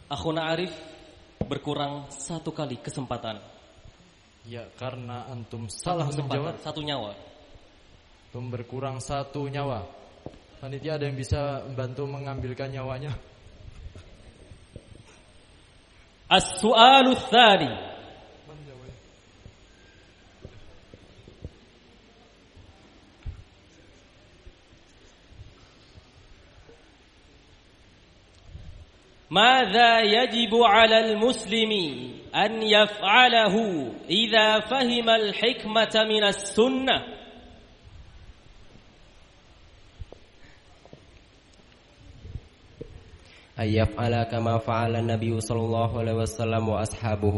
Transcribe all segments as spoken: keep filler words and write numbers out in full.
Akhuna Arif berkurang satu kali kesempatan. Ya, karena antum salah Satu menjawab. kesempatan, satu nyawa. Antum berkurang satu nyawa. Panitia ada yang bisa membantu mengambilkan nyawanya? As-su'alu tsani. ماذا يجب على المسلم أن يفعله إذا فهم الحكمة من السنة؟ أن يفعل كما فعل النبي صلى الله عليه وسلم وأصحابه.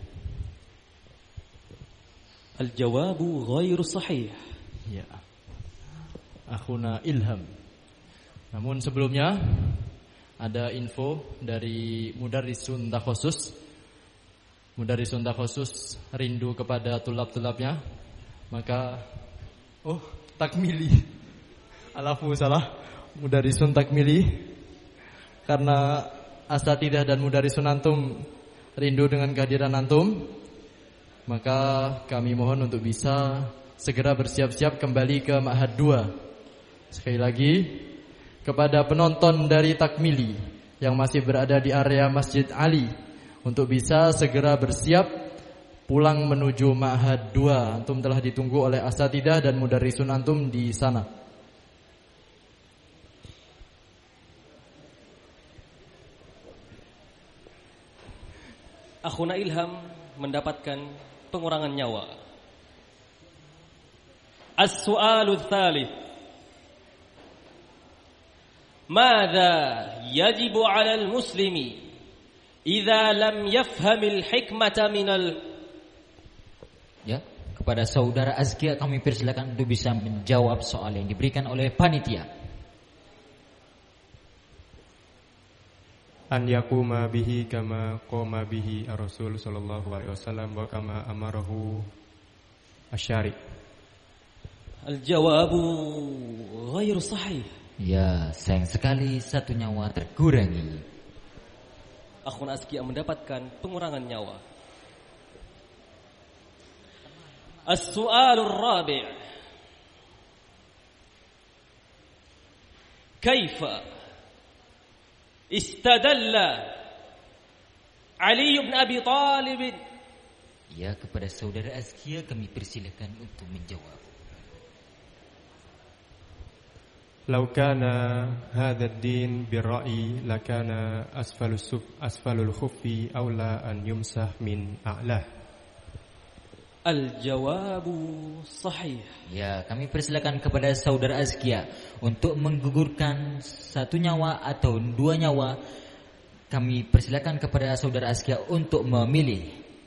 الجواب غير صحيح. Ya. Akhuna Ilham. Namun sebelumnya ada info dari Mudarrisun Takhusus. Mudarrisun Takhusus rindu kepada tulab-tulabnya. Maka oh, takmili. Alafu salah. Mudarrisun takmili. Karena asatidah dan mudarrisun antum rindu dengan kehadiran antum, maka kami mohon untuk bisa segera bersiap-siap kembali ke Ma'had dua. Sekali lagi, kepada penonton dari takmili yang masih berada di area Masjid Ali, untuk bisa segera bersiap pulang menuju Ma'had dua. Antum telah ditunggu oleh asatidah dan mudarrisun antum di sana. Akhuna Ilham mendapatkan pengurangan nyawa. As-su'alu tsalits. ماذا يجب على المسلم إذا لم يفهم الحكمة من ال Ya, kepada saudara Azkia kami persilakan untuk bisa menjawab soal yang diberikan oleh panitia. An yakuma bihi kama qama bihi ar-rasul sallallahu alaihi wasallam wa kama amarahu asy-syari'. Al-jawabu ghairu sahih. Ya, sayang sekali satu nyawa terkurangi. Akhun Azkia mendapatkan pengurangan nyawa. As-su'alur rabi'. Kaifa istadalla Ali bin Abi Thalib? Ya, kepada saudara Azkia kami persilakan untuk menjawab. Lau kana hadha ad-din bir-ra'yi lakana asfalus suf asfalul khuffi aula an yumsah min a'lah. Al-jawabu sahih. Ya, kami persilakan kepada saudara Azkia untuk menggugurkan satu nyawa atau dua nyawa. Kami persilakan kepada saudara Azkia untuk memilih.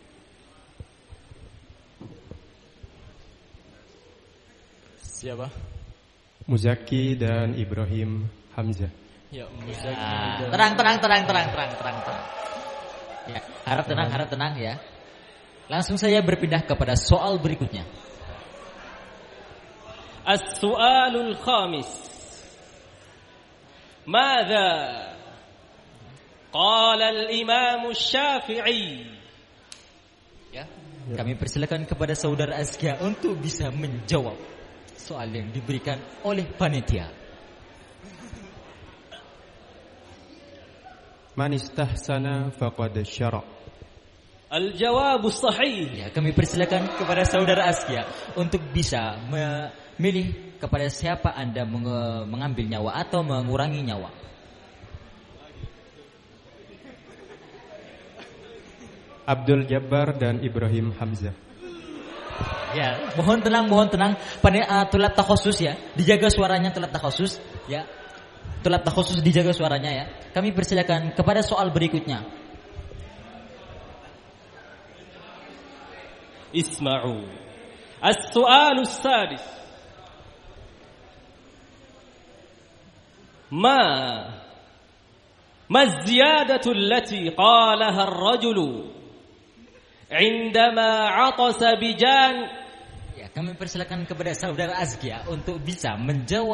Siapa? Muzaki dan Ibrahim Hamzah. Ya, Muzaki. Ya, tenang, tenang, tenang, tenang, tenang, tenang, tenang. Ya, harap tenang, harap tenang ya. Langsung saya berpindah kepada soal berikutnya. As-su'alul khamis. Madza qala al-Imam Asy-Syafi'i? Ya, kami persilakan kepada saudara Azkia untuk bisa menjawab soal yang diberikan oleh panitia. Man istahsana faqad syara'. Al-jawabu sahih. Ya, kami persilakan kepada saudara Azkia untuk bisa memilih kepada siapa Anda menge- mengambil nyawa atau mengurangi nyawa. Abdul Jabbar dan Ibrahim Hamzah. Ya, mohon tenang, mohon tenang. Pada uh, tulab takhusus ya, dijaga suaranya tulab takhusus ya. Tulab takhusus dijaga suaranya ya. Kami persilakan kepada soal berikutnya. Isma'u. As-su'alu as-sadis. Ma ma az-ziyadatu allati qalaha ar-rajulu 'indama 'atasa bijan. Ya, kami persilakan kepada saudara Azkia untuk bisa menjawab